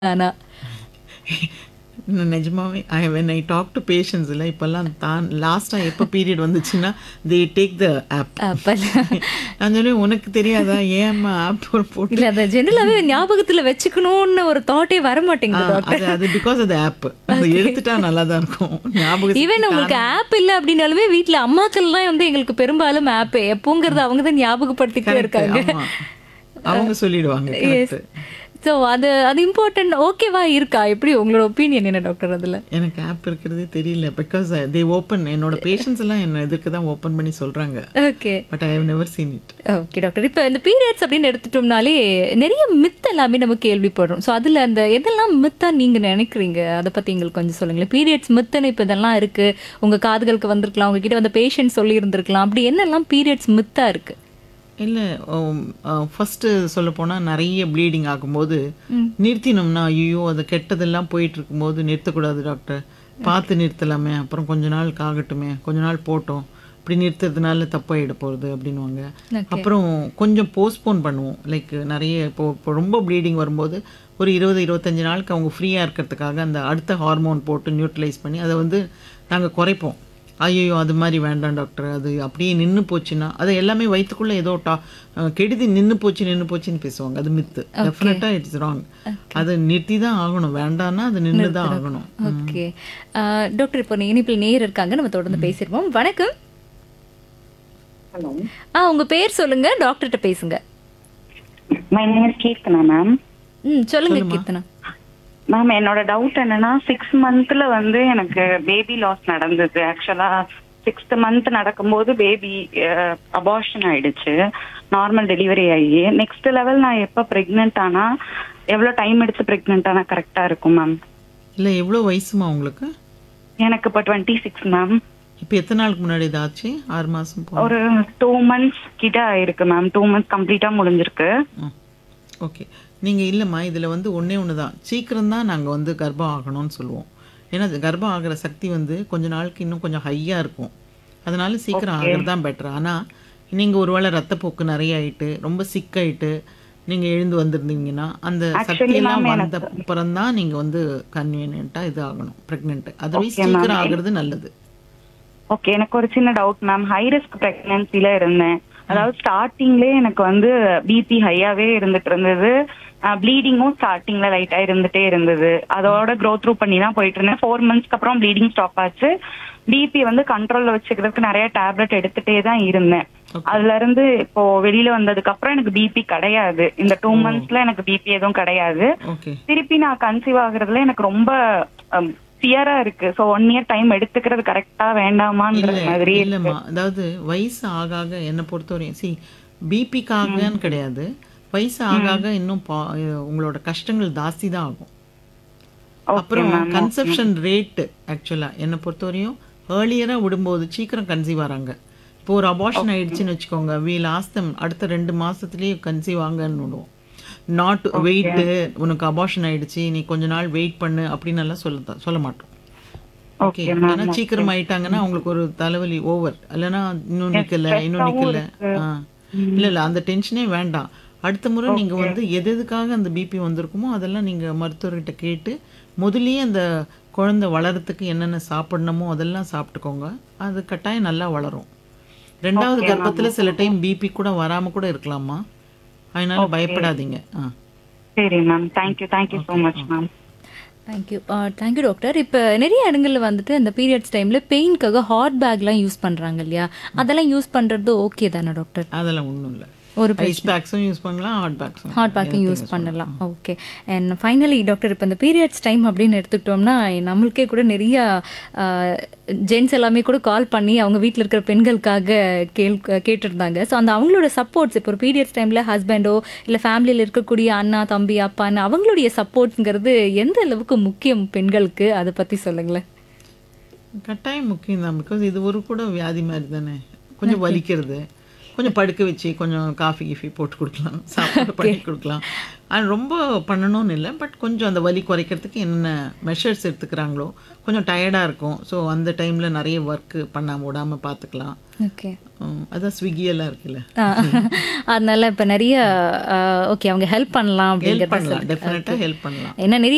ஆனா. நிஜமாவே when I talk to patients இல்லை இப்போல்லாம் தான் லாஸ்ட்டாக எப்போ பீரியட் வந்துச்சுன்னா தே டேக் த ஆப். நான் சொல்லுவேன் உனக்கு தெரியாதா ஏம்மா ஆப் போட்டு இல்ல அத ஜெனரலாவே ஞாபகத்துல வச்சுக்கணும்னு ஒரு தாட்டே வர மாட்டேங்குது அது டாக்டர். அது பிகாஸ் அது ஆப் அதை எடுத்துட்டா நல்லா தான் இருக்கும் ஞாபகம். ஈவன் உங்களுக்கு ஆப் இல்ல அப்படின்னாலுமே வீட்ல அம்மாக்கள்லாம் வந்து எங்களுக்கு பெரும்பாலும் ஆப் எப்போங்கிறது அவங்க தான் ஞாபகப்படுத்திட்டே இருக்காங்க. ஆமா அவங்க சொல்லிடுவாங்க. correct. ஸோ அது அது இம்பார்ட்டன்ட் ஓகேவா இருக்கா? எப்படி உங்களோட ஒப்பீனியன் என்ன டாக்டர் அதுல? எனக்கு ஆப் இருக்கிறதே தெரியல பிகாஸ் தே ஓப்பன் என்னோட பேஷண்ட்ஸ் எல்லாம் என்ன இதுக்கு தான் ஓப்பன் பண்ணி சொல்றாங்க. Okay but I have never seen it. Okay doctor. இப்போ இந்த பீரியட்ஸ் அப்படின்னு எடுத்துட்டோம்னாலே நிறைய மித் எல்லாமே நம்ம கேள்விப்படுறோம். ஸோ அதில் அந்த எதெல்லாம் மித்தா நீங்கள் நினைக்கிறீங்க அதை பற்றி எங்களுக்கு கொஞ்சம் சொல்லுங்களேன். பீரியட்ஸ் மித்துன்னு இப்போ இதெல்லாம் இருக்குது, உங்கள் காதுகளுக்கு வந்திருக்கலாம், உங்ககிட்ட வந்த பேஷண்ட் சொல்லி இருந்திருக்கலாம், அப்படி என்னெல்லாம் பீரியட்ஸ் மித்தா இருக்குது? இல்லை ஃபஸ்ட்டு சொல்லப்போனால் நிறைய ப்ளீடிங் ஆகும்போது நிறுத்தினோம்னா ஐயோ அது கெட்டதெல்லாம் போயிட்டு இருக்கும்போது நிறுத்தக்கூடாது டாக்டர், பார்த்து நிறுத்தலாமே, அப்புறம் கொஞ்ச நாள் ஆகட்டுமே, கொஞ்ச நாள் போட்டோம், இப்படி நிறுத்துறதுனால தப்பாயிட போகிறது அப்படின்வாங்க. அப்புறம் கொஞ்சம் போஸ்ட்போன் பண்ணுவோம். லைக் நிறைய இப்போ ரொம்ப ப்ளீடிங் வரும்போது ஒரு 20-25 நாளுக்கு அவங்க ஃப்ரீயாக இருக்கிறதுக்காக அந்த அடுத்த ஹார்மோன் போட்டு நியூட்ரலைஸ் பண்ணி அதை வந்து நாங்கள் குறைப்போம். ஐயோ அது மாதிரி வேண்டாம் டாக்டர், அது அப்படியே நின்று போச்சுன்னா அது எல்லாமே வயிற்றுக்குள்ளே ஏதோ கெடுதி நின்று போச்சுன்னு பேசுவாங்க. அது மித்து. டெஃபினட்டாக இட்ஸ் ராங். அதை நிறுத்தி தான் ஆகணும், வேண்டாம்னா அது நின்று தான் ஆகணும். ஓகே டாக்டர், இப்போ இனிப்பில் நேர் இருக்காங்க, நம்ம தொடர்ந்து பேசிடுவோம். வணக்கம். ஹலோ. உங்க பேர் சொல்லுங்க, டாக்டர்கிட்ட பேசுங்க. My name is Keerthana ma'am. சொல்லுங்க கீர்த்தனா. மேம் என்னோட டவுட் என்னன்னா 6 மந்த்ல வந்து எனக்கு பேபி லாஸ் நடந்தது. ஆக்சுவலா 6th மந்த் நடக்கும்போது பேபி அபார்ஷன் ஆயிடுச்சு. நார்மல் டெலிவரி ஆகி நெக்ஸ்ட் லெவல் நான் எப்போ பிரெக்னென்ட் ஆனா எவ்வளோ டைம் எடுத்து பிரெக்னென்ட் ஆனா கரெக்டா இருக்கும் மேம்? இல்லை எவ்வளோ வயசுமா உங்களுக்கு? எனக்கு இப்போ 26 மேம். இப்போ எத்தனை நாளுக்கு முன்னாடி இதாச்சு? 6 மாதம் போகும். ஒரு 2 months கிட்ட ஆயிருக்கு மேம். 2 months கம்ப்ளீட்டா முடிஞ்சிருக்கு. ஓகே. நீங்கள் இல்லைம்மா இதில் வந்து ஒன்றே ஒன்று தான், சீக்கிரம் தான் நாங்கள் வந்து கர்ப்பம் ஆகணும்னு சொல்லுவோம். ஏன்னா கர்ப்பம் ஆகிற சக்தி வந்து கொஞ்ச நாளுக்கு இன்னும் கொஞ்சம் ஹையாக இருக்கும், அதனால சீக்கிரம் ஆகிறது தான் பெட்டர். ஆனால் நீங்கள் ஒருவேளை ரத்தப்போக்கு நிறைய ஆகிட்டு ரொம்ப சிக்காயிட்டு நீங்கள் எழுந்து வந்திருந்தீங்கன்னா அந்த சக்தியெல்லாம் வந்த அப்புறம் தான் நீங்கள் வந்து கன்வீனியண்ட்டாக இது ஆகணும் ப்ரெக்னென்ட். அதர்வைஸ் சீக்கிரம் ஆகிறது நல்லது. ஓகே, எனக்கு ஒரு சின்ன டவுட் மேம். ஹை ரிஸ்க் பிரெக்னன்சில இருந்தேன். அதாவது ஸ்டார்டிங்லேயே எனக்கு வந்து பிபி ஹையாவே இருந்துட்டு இருந்தது. ப்ளீடிங்கும் ஸ்டார்டிங்ல லைட்டா இருந்துட்டே இருந்தது. அதோட க்ரோத் த்ரூ பண்ணி தான் போயிட்டு இருந்தேன். 4 monthsக்கு அப்புறம் ப்ளீடிங் ஸ்டாப் ஆச்சு. பிபி வந்து கண்ட்ரோல்ல வச்சுக்கிறதுக்கு நிறைய டேப்லெட் எடுத்துட்டே தான் இருந்தேன். அதுல இருந்து இப்போ வெளியில வந்ததுக்கு அப்புறம் எனக்கு பிபி கிடையாது. இந்த 2 monthsல எனக்கு பிபி எதுவும் கிடையாது. திருப்பி நான் கன்சீவ் ஆகுறதுல எனக்கு ரொம்ப ஃபியரா இருக்கு. ஸோ 1 year டைம் எடுத்துக்கிறது கரெக்டா வேண்டாமான்ற மாதிரி. இல்லைம்மா, அதாவது வயசு ஆக ஆக என்னை பொறுத்தவரையும் பிபிக்காகன்னு கிடையாது, வயசு ஆக ஆக இன்னும் உங்களோட கஷ்டங்கள் ஜாஸ்தி தான் ஆகும். அப்புறம் கன்செப்ஷன் ரேட்டு ஆக்சுவலாக என்னை பொறுத்தவரையும் ஏர்லியராக விடும்போது சீக்கிரம் கன்சீவ் ஆகிறாங்க. இப்போ ஒரு அபார்ஷன் ஆயிடுச்சுன்னு வச்சுக்கோங்க, வீல் ஆஸ்தம் அடுத்த 2 மாதத்துலேயே கன்சீவ் ஆங்கன்னு விடுவோம். நாட் வெயிட்டு, உனக்கு அபார்ஷன் ஆயிடுச்சு நீ கொஞ்ச நாள் வெயிட் பண்ணு அப்படின்னு எல்லாம் சொல்ல மாட்டோம். ஓகே, ஏன்னா சீக்கிரம் ஆயிட்டாங்கன்னா அவங்களுக்கு ஒரு தலைவலி ஓவர், இல்லைன்னா இன்னும் நிக்கல இல்லை அந்த டென்ஷனே வேண்டாம். அடுத்த முறை நீங்கள் வந்து எதுக்காக அந்த பிபி வந்திருக்குமோ அதெல்லாம் நீங்கள் மருத்துவர்கிட்ட கேட்டு முதல்லயே அந்த குழந்தை வளரத்துக்கு என்னென்ன சாப்பிடணுமோ அதெல்லாம் சாப்பிட்டுக்கோங்க. அது கட்டாயம் நல்லா வளரும். 2வது கர்ப்பத்தில் சில டைம் பிபி கூட வராமல் கூட இருக்கலாமா, அதனால பயப்படாதீங்க. சரி ma'am, thank you so much ma'am. Thank you doctor. இப்போ நிறைய இடங்கள்ல வந்துட்டு அந்த பீரியட்ஸ் டைம்ல பெயின்காக ஹாட் பேக்லாம் யூஸ் பண்றாங்க இல்லையா, அதெல்லாம் யூஸ் பண்றது ஓகே தானே டாக்டர்? அதெல்லாம் ஒன்றும் இல்லை, ஒரு ஐஸ் பேக்ஸும் யூஸ் பண்ணலாம், ஹாட் பேக்கும் யூஸ் பண்ணலாம். ஓகே. அண்ட் ஃபைனலி டாக்டர், இப்போ இந்த பீரியட்ஸ் டைம் அப்படின்னு எடுத்துக்கிட்டோம்னா நம்மளுக்கே கூட நிறைய ஜென்ஸ் எல்லாமே கூட கால் பண்ணி அவங்க வீட்டில் இருக்கிற பெண்களுக்காக கேட்டிருந்தாங்க. ஸோ அந்த அவங்களோட சப்போர்ட்ஸ் இப்போ ஒரு பீரியட்ஸ் டைமில் ஹஸ்பண்டோ இல்லை ஃபேமிலியில் இருக்கக்கூடிய அண்ணா தம்பி அப்பான்னு அவங்களுடைய சப்போர்ட்ஸுங்கிறது எந்த அளவுக்கு முக்கியம் பெண்களுக்கு, அதை பற்றி சொல்லுங்களேன். கட்டாயம் முக்கியம் தான். பிகாஸ் இது ஒரு கூட வியாதி மாதிரி தானே, கொஞ்சம் வலிக்கிறது, கொஞ்சம் படுக்க வச்சு கொஞ்சம் காஃபி போட்டு கொடுக்கலாம், சாப்பாடு பண்ணி கொடுக்கலாம். அது ரொம்ப பண்ணணும்னு இல்லை, பட் கொஞ்சம் அந்த வலி குறைக்கிறதுக்கு என்னென்ன மெஷர்ஸ் எடுத்துக்கிறாங்களோ. கொஞ்சம் டயர்டாக இருக்கும், ஸோ அந்த டைமில் நிறைய ஒர்க்கு பண்ணாமல் விடாமல் பார்த்துக்கலாம். ஓகே, அதான் ஸ்விக்கியெல்லாம் இருக்குல்ல, அதனால இப்போ நிறைய ஓகே அவங்க ஹெல்ப் பண்ணலாம் அப்படிங்கிறது. டெஃபினட்டாக ஹெல்ப் பண்ணலாம். ஏன்னா நிறைய